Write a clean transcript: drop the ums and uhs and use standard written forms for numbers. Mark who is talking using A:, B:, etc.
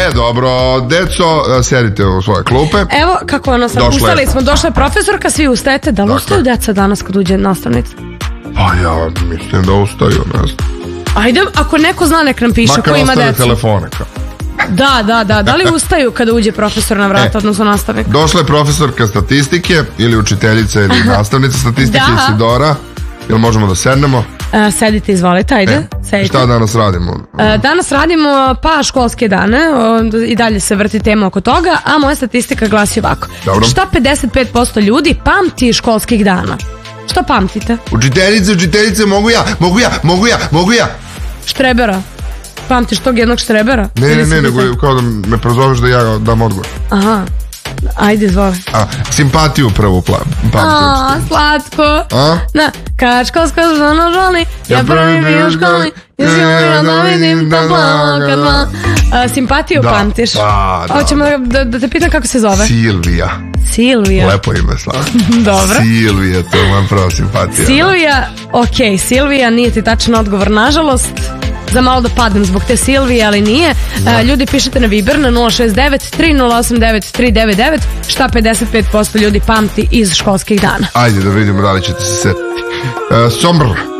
A: Dobro, deco, sedite u svoje klupe.
B: Evo, kako ono sam, ustali smo, došla je profesorka, svi ustajete. Da li ustaju deca danas kad uđe nastavnica?
A: Pa ja mislim da ustaju, ne znam.
B: Ajde, ako neko zna, nek nam piše ko ima deca.
A: Makar ostave telefone kao.
B: Da li ustaju kada uđe profesor na vrata, odnosno nastavnik?
A: Došla je profesorka statistike ili učiteljica ili nastavnica statistike Isidora. Jel možemo da sednemo?
B: Sedite, izvolite, ajde.
A: Šta danas radimo?
B: Danas radimo školske dane, i dalje se vrti tema oko toga, a moja statistika glasi ovako.
A: Dobro.
B: Šta 55% ljudi pamti školskih dana? Što pamtite?
A: Učiteljice, mogu ja.
B: Štrebera. Pamtiš tog jednog štrebera?
A: Ne, nego kao da me prozoveš da ja dam odgovor.
B: Aha, ajde, izvoli.
A: Simpatiju prvo pamtim.
B: Slatko. Kad školska zvona žali, ja prvi bio u školi, i želim da vidim da plaka. Simpatiju pamtiš?
A: Da.
B: Hoćemo da te pitam kako se zove? Silvija.
A: Lepo ime, Slava.
B: Dobro.
A: Silvija, to je moja prva simpatija.
B: Silvija, nije ti tačan odgovor, nažalost. Za malo da padnem zbog te Silvije, ali nije. Ljudi, pišete na Viber na 069-3089-399 šta 55% ljudi pamti iz školskih dana.
A: Ajde da vidimo da li ćete se setiti. Sombr.